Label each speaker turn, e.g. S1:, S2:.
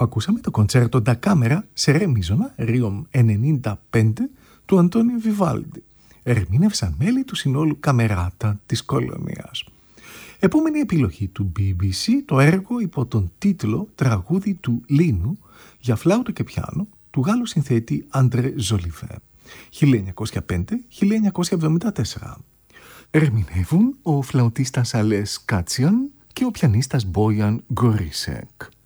S1: Ακούσαμε το κοντσέρτο «Da Camera» σε ρε μίζωνα, Ρίομ 95, του Αντώνιο Βιβάλντι. Ερμήνευσαν μέλη του συνόλου Καμεράτα της Κολονίας. Επόμενη επιλογή του BBC, το έργο υπό τον τίτλο «Τραγούδι του Λίνου» για φλάουτο και πιάνο του Γάλλου συνθέτη Αντρέ Ζολιβέ, 1905-1974. Ερμηνεύουν ο φλαουτίστας Αλές Κάτσιαν και ο πιανίστας Μπόιαν Γκορίσεκ.